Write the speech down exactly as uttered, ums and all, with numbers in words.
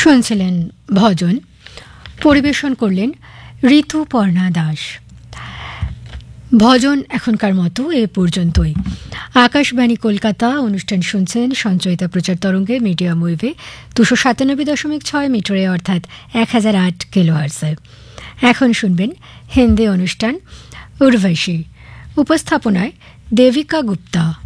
শুনছিলেন ভজন, পরিবেশন করলেন ঋতুপর্ণা দাস। ভজন এখনকার মতো এ পর্যন্তই। আকাশবাণী কলকাতা অনুষ্ঠান শুনছেন সঞ্চয়িতা প্রচার তরঙ্গে মিডিয়াম ওয়েভে দুশো সাতানব্বই দশমিক ছয় মিটারে অর্থাৎ এক হাজার আট কিলোহার্টজে। এখন শুনবেন হিন্দি অনুষ্ঠান উর্বশী, উপস্থাপনায় দেবিকা গুপ্তা।